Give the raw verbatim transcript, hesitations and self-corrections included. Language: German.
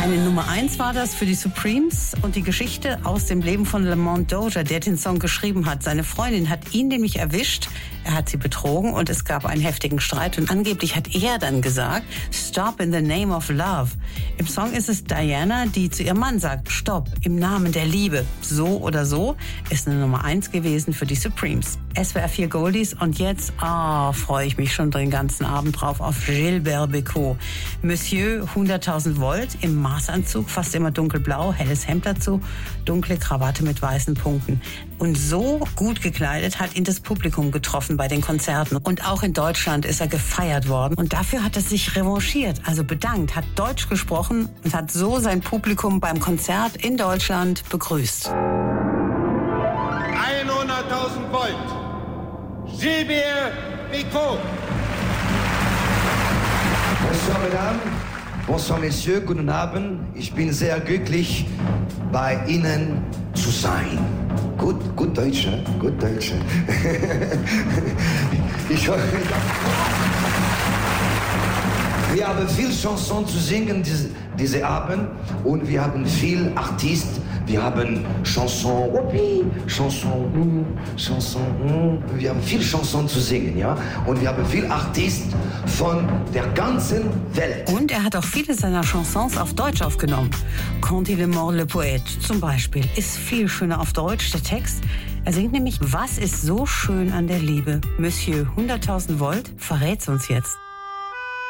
Eine Nummer eins war das für die Supremes und die Geschichte aus dem Leben von Lamont Dozier, der den Song geschrieben hat. Seine Freundin hat ihn nämlich erwischt, er hat sie betrogen und es gab einen heftigen Streit und angeblich hat er dann gesagt, Stop in the name of love. Im Song ist es Diana, die zu ihrem Mann sagt, Stopp, im Namen der Liebe. So oder so ist eine Nummer eins gewesen für die Supremes. S W R vier Goldies und jetzt, ah, oh, freue ich mich schon den ganzen Abend drauf auf Gilbert Bécaud. Monsieur hunderttausend Volt im Maßanzug, fast immer dunkelblau, helles Hemd dazu, dunkle Krawatte mit weißen Punkten. Und so gut gekleidet hat ihn das Publikum getroffen bei den Konzerten. Und auch in Deutschland ist er gefeiert worden. Und dafür hat er sich revanchiert, also bedankt, hat Deutsch gesprochen und hat so sein Publikum beim Konzert in Deutschland begrüßt. hunderttausend Volt. Gilbert Bécaud. Bonsoir, Mesdames. Bonsoir, Messieurs. Guten Abend. Ich bin sehr glücklich, bei Ihnen zu sein. Gut, gut Deutsch, ne? Gut Deutsch. Ich hoffe, wir haben viel Chansons zu singen diese, diese Abend und wir haben viel Artisten. Wir haben Chanson, Chanson, Chanson, wir haben viel Chanson zu singen, ja? Und wir haben viel Artisten von der ganzen Welt. Und er hat auch viele seiner Chansons auf Deutsch aufgenommen. Quand il est mort le poète zum Beispiel ist viel schöner auf Deutsch, der Text. Er singt nämlich, was ist so schön an der Liebe? Monsieur hunderttausend Volt verrät's uns jetzt.